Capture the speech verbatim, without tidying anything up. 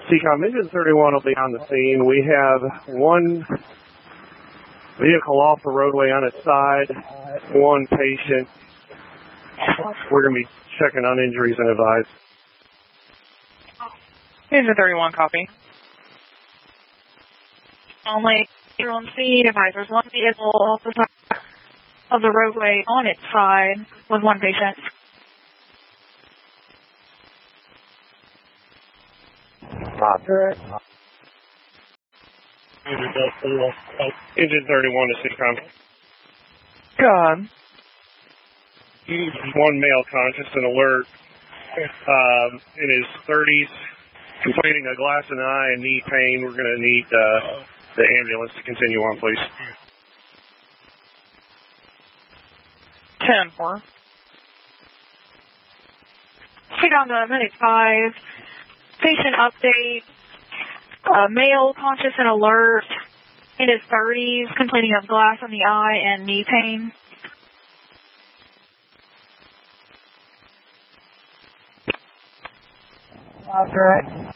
T-COM Engine thirty-one will be on the scene. We have one vehicle off the roadway on its side, one patient. We're going to be checking on injuries and advice. Engine thirty-one, copy. Only you're on scene, advise there's one vehicle off the side of the roadway on its side with one patient. Roger. Engine thirty-one to T-COM. God. One male conscious and alert um, in his thirties, complaining of glass in the eye and knee pain. We're going to need uh, the ambulance to continue on, please. ten four. Take on the minute five. Patient update. Uh, male conscious and alert in his thirties, complaining of glass in the eye and knee pain. Roger.